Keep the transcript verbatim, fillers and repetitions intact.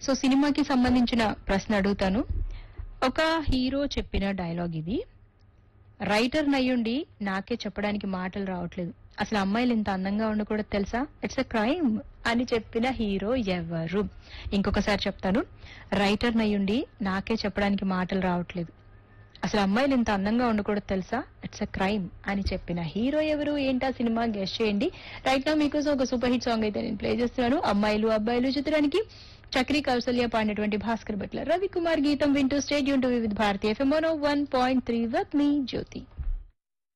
So సినిమాకి సంబంధించిన ప్రశ్న అడుగుతాను. ఒక హీరో చెప్పిన డైలాగ్ ఇది. రైటర్ నయ్యుండి నాకే చెప్పడానికి మాటలు రావట్లేదు, అసలు అమ్మాయిలు ఇంత అందంగా ఉండకూడదు తెలుసా, ఇట్స్ ఎ క్రైమ్ అని చెప్పిన హీరో ఎవరు? ఇంకొకసారి చెప్తాను. రైటర్ నయ్యుండి నాకే చెప్పడానికి మాటలు రావట్లేదు, అసలు అమ్మాయిలు ఇంత అందంగా ఉండకూడదు తెలుసా, ఇట్స్ ఎ క్రైమ్ అని చెప్పిన హీరో ఎవరు? ఏంటా సినిమా, గెస్ట్ చేయండి. రైట్ నౌ మీకోసం ఒక సూపర్ హిట్ సాంగ్ అయితే నేను ప్లే చేస్తున్నాను. అమ్మాయిలు అబ్బాయిలు చిత్రానికి చక్రి కౌసల్య పాడినటువంటి భాస్కర్ భట్ల రవికుమార్ గీతం వింటూ stadium to with Bharatiya FM one point three with me Jyothi.